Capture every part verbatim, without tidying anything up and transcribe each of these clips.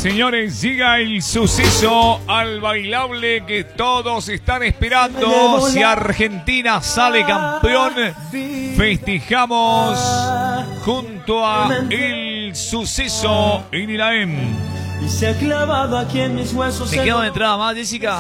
señores, llega el suceso al bailable que todos están esperando. Si Argentina sale campeón, festejamos junto a el suceso en Iraem. Y se ha clavado aquí en mis huesos. ¿Me queda una entrada más, Jessica?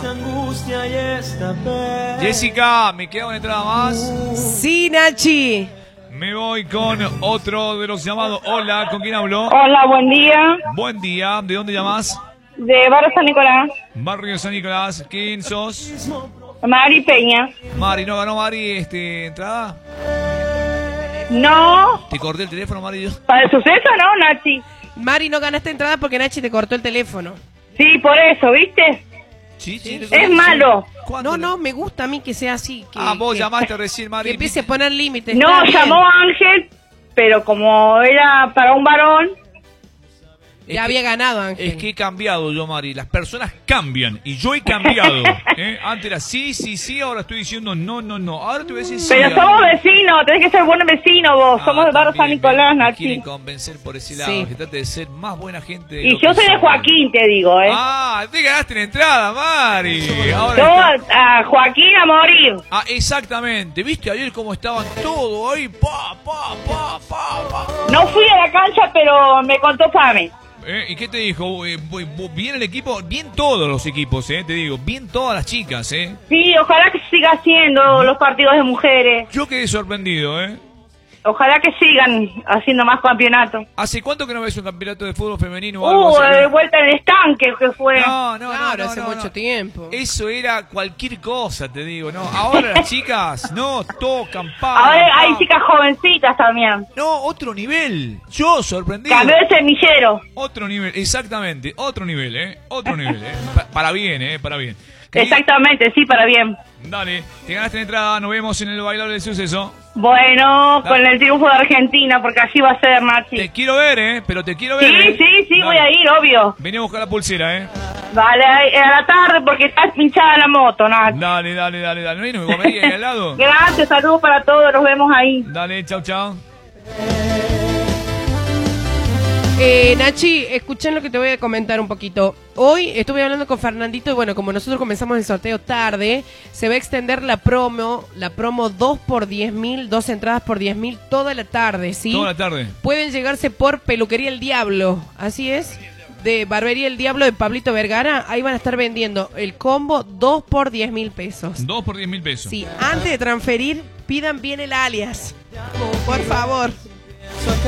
Jessica, ¿me queda una entrada más? Sí, Nachi. Me voy con otro de los llamados. Hola, ¿con quién hablo? Hola, buen día. Buen día, ¿de dónde llamas? De Barrio San Nicolás. Barrio San Nicolás, ¿quién sos? Mari Peña. Mari, ¿no ganó Mari este, entrada? No. ¿Te corté el teléfono, Mari? ¿Para el suceso no, Nachi? Mari, no ganaste entrada porque Nachi te cortó el teléfono. Sí, por eso, ¿viste? Sí, sí. Es malo. No, no, me gusta a mí que sea así. Que, ah, vos que, llamaste recién, Mari. Que empiece a poner límites. No, llamó Ángel, pero como era para un varón... Ya es había que, ganado, Ángel. Es que he cambiado yo, Mari. Las personas cambian y yo he cambiado. ¿eh? Antes era sí, sí, sí, ahora estoy diciendo no, no, no. Ahora te voy a decir sí. Pero somos vecinos, tenés que ser buen vecino vos. Ah, somos de Barrio San Nicolás, me, me Nachi. quieren convencer por ese lado. Sí. Que trate de ser más buena gente. De y yo soy de Joaquín, te digo, ¿eh? Ah, te ganaste la entrada, Mari. Ahora yo está... a Joaquín a morir. Ah, exactamente. ¿Viste ayer cómo estaban todos ahí? Pa, pa, pa, pa, pa. No fui a la cancha, pero me contó Fame. ¿Eh? ¿Y qué te dijo? Bien el equipo, bien todos los equipos, ¿eh? Te digo, bien todas las chicas, ¿eh? Sí, ojalá que siga haciendo los partidos de mujeres. Yo quedé sorprendido, ¿eh? Ojalá que sigan haciendo más campeonatos. ¿Hace cuánto que no ves un campeonato de fútbol femenino o uh, algo así? de vuelta en el estanque que fue. No, no, claro, no, no, hace no, mucho no. tiempo. Eso era cualquier cosa, te digo, ¿no? Ahora las chicas, no, tocan, pagan. Ahora hay chicas jovencitas también. No, otro nivel. Yo sorprendido. Cambió de semillero. Otro nivel, exactamente, otro nivel, ¿eh? Otro nivel, ¿eh? Pa para bien, ¿eh? Para bien. Exactamente, sí, para bien. Dale, te ganaste la entrada, nos vemos en el bailable del suceso. Bueno, Dale. Con el triunfo de Argentina, porque así va a ser, Nachi. Te quiero ver, ¿eh? Pero te quiero ver. Sí, ¿eh? sí, sí, Dale. voy a ir, obvio. Vení a buscar la pulsera, ¿eh? Vale, a la tarde porque estás pinchada la moto, Nachi. Dale, dale, dale, dale. ¿No hay una comedia ahí al lado? Gracias, saludos para todos, nos vemos ahí. Dale, chau, chau. Eh, Nachi, escuchen lo que te voy a comentar un poquito. Hoy estuve hablando con Fernandito y bueno, como nosotros comenzamos el sorteo tarde, se va a extender la promo, la promo dos por diez mil, dos entradas por diez mil toda la tarde, ¿sí? Toda la tarde. Pueden llegarse por Peluquería El Diablo, así es, de Barbería El Diablo de Pablito Vergara. Ahí van a estar vendiendo el combo dos por diez mil pesos. dos por diez mil pesos. Sí, antes de transferir, pidan bien el alias, por favor.